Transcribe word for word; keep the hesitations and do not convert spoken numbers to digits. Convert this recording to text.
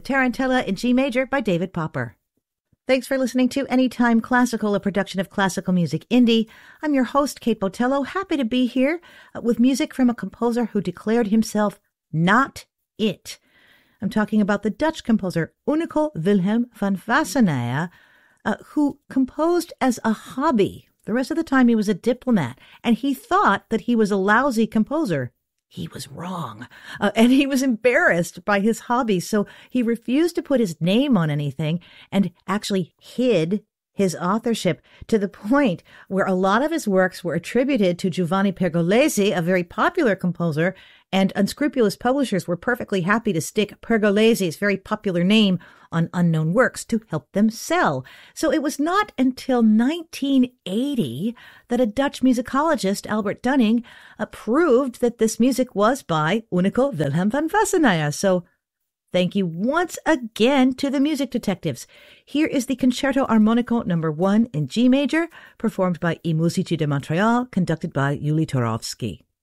Tarantella in G major by David Popper. Thanks for listening to Anytime Classical, a production of Classical Music Indie. I'm your host, Kate Botello, happy to be here with music from a composer who declared himself not it. I'm talking about the Dutch composer Unico Wilhelm van Wassenaar, uh, who composed as a hobby. The rest of the time he was a diplomat, and he thought that he was a lousy composer. He was wrong, uh, and he was embarrassed by his hobby, so he refused to put his name on anything and actually hid his authorship to the point where a lot of his works were attributed to Giovanni Pergolesi, a very popular composer, and unscrupulous publishers were perfectly happy to stick Pergolesi's very popular name on unknown works to help them sell. So it was not until nineteen eighty that a Dutch musicologist, Albert Dunning, uh, proved that this music was by Unico Wilhelm van Wassenaar. So thank you once again to the music detectives. Here is the Concerto Armonico number one in G major, performed by I Musici de Montreal, conducted by Yuli Turovsky.